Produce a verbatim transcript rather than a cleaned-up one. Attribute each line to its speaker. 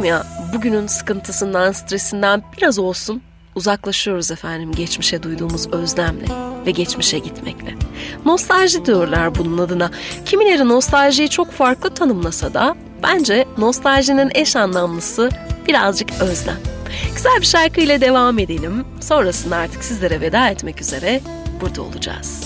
Speaker 1: diyorum ya, bugünün sıkıntısından, stresinden biraz olsun uzaklaşıyoruz efendim geçmişe duyduğumuz özlemle ve geçmişe gitmekle. Nostalji diyorlar bunun adına. Kimileri nostaljiyi çok farklı tanımlasa da bence nostaljinin eş anlamlısı birazcık özlem. Güzel bir şarkıyla devam edelim. Sonrasında artık sizlere veda etmek üzere burada olacağız.